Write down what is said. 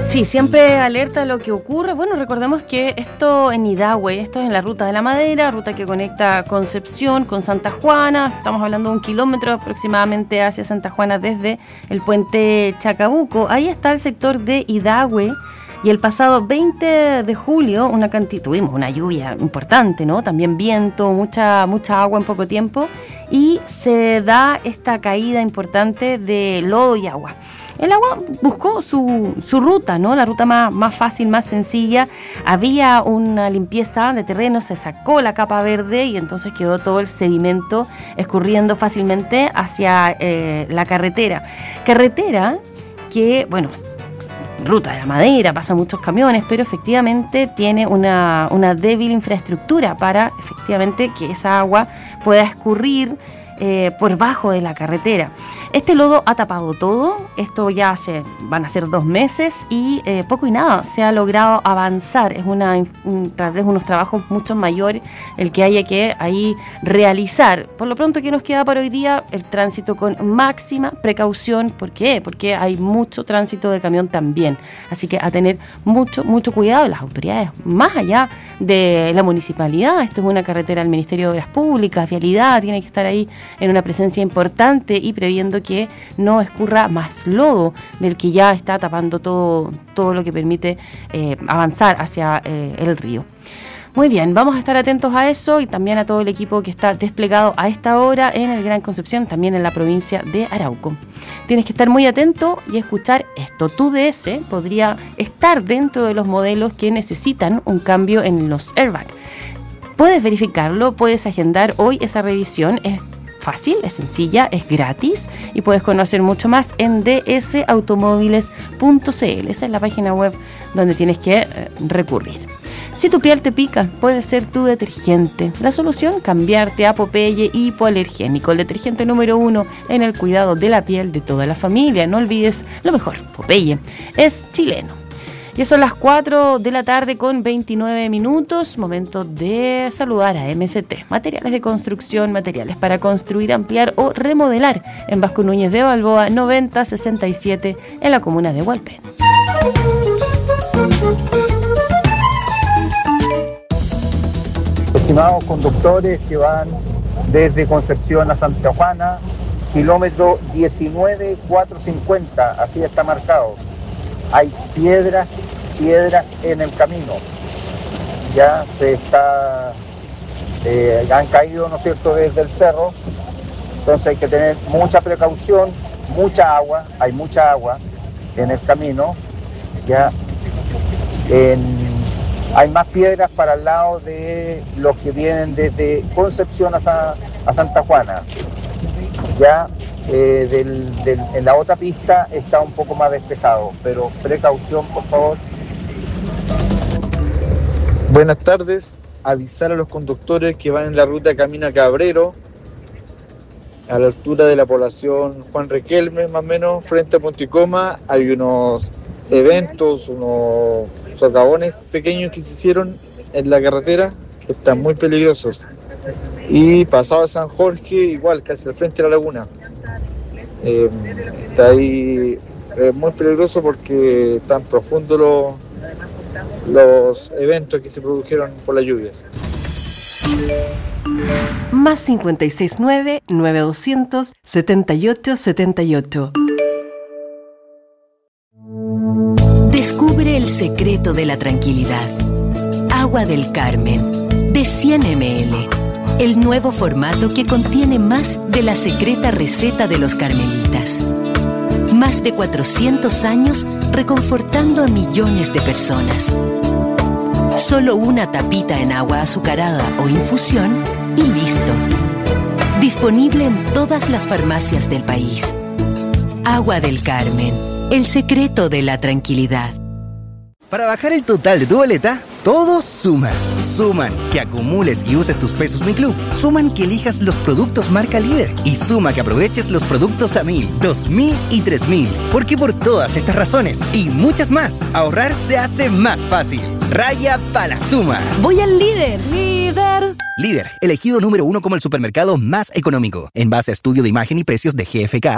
Sí, siempre alerta a lo que ocurre. Bueno, recordemos que esto en Idahue, esto es en la Ruta de la Madera, ruta que conecta Concepción con Santa Juana. Estamos hablando de 1 kilómetro aproximadamente hacia Santa Juana desde el puente Chacabuco. Ahí está el sector de Idahue. Y el pasado 20 de julio tuvimos una lluvia importante, ¿no? También viento, mucha agua en poco tiempo. Y se da esta caída importante de lodo y agua. El agua buscó su ruta, ¿no? La ruta más fácil, más sencilla. Había una limpieza de terreno, se sacó la capa verde y entonces quedó todo el sedimento escurriendo fácilmente hacia la carretera. Carretera que, bueno, Ruta de la Madera, pasan muchos camiones, pero efectivamente tiene una débil infraestructura para efectivamente que esa agua pueda escurrir por bajo de la carretera. Este lodo ha tapado todo, esto ya van a ser 2 meses y poco y nada se ha logrado avanzar. Es tal vez unos trabajos mucho mayores el que haya que ahí realizar. Por lo pronto, ¿qué nos queda para hoy día? El tránsito con máxima precaución. ¿Por qué? Porque hay mucho tránsito de camión también. Así que a tener mucho cuidado las autoridades, más allá de la municipalidad. Esto es una carretera del Ministerio de Obras Públicas, Vialidad, tiene que estar ahí en una presencia importante y previendo que no escurra más lodo del que ya está tapando todo lo que permite avanzar hacia el río. Muy bien, vamos a estar atentos a eso y también a todo el equipo que está desplegado a esta hora en el Gran Concepción, también en la provincia de Arauco. Tienes que estar muy atento y escuchar esto. Tu DS podría estar dentro de los modelos que necesitan un cambio en los airbags. Puedes verificarlo, puedes agendar hoy esa revisión. Es fácil, es sencilla, es gratis y puedes conocer mucho más en dsautomóviles.cl. Esa es la página web donde tienes que recurrir. Si tu piel te pica, puede ser tu detergente. La solución, cambiarte a Popeye hipoalergénico, el detergente número 1 en el cuidado de la piel de toda la familia. No olvides lo mejor, Popeye es chileno. Ya son las 4 de la tarde con 29 minutos, momento de saludar a MST, materiales de construcción, materiales para construir, ampliar o remodelar, en Vasco Núñez de Balboa 9067 en la comuna de Hualpén. Estimados conductores que van desde Concepción a Santa Juana, kilómetro 19,450, así está marcado. Hay piedras en el camino. Ya han caído, ¿no es cierto?, desde el cerro. Entonces hay que tener mucha precaución, hay mucha agua en el camino. Ya hay más piedras para el lado de los que vienen desde Concepción a Santa Juana. Ya en la otra pista está un poco más despejado, pero precaución, por favor. Buenas tardes. Avisar a los conductores que van en la ruta Camino a Cabrero, a la altura de la población Juan Riquelme, más o menos, frente a Ponticoma, hay unos eventos, unos socavones pequeños que se hicieron en la carretera que están muy peligrosos. Y pasado a San Jorge, igual, casi al frente de la laguna. Está ahí muy peligroso porque están profundos los eventos que se produjeron por las lluvias. Más 569-9200-7878. Descubre el secreto de la tranquilidad. Agua del Carmen, de 100 ml. El nuevo formato que contiene más de la secreta receta de los carmelitas. Más de 400 años reconfortando a millones de personas. Solo una tapita en agua azucarada o infusión y listo. Disponible en todas las farmacias del país. Agua del Carmen, el secreto de la tranquilidad. Para bajar el total de tu boleta, todos suman. Suman que acumules y uses tus pesos Mi Club. Suman que elijas los productos marca líder. Y suma que aproveches los productos a 1.000, 2.000 y 3.000. Porque por todas estas razones y muchas más, ahorrar se hace más fácil. Raya para la suma. Voy al líder. Líder, elegido número 1 como el supermercado más económico. En base a estudio de imagen y precios de GFK,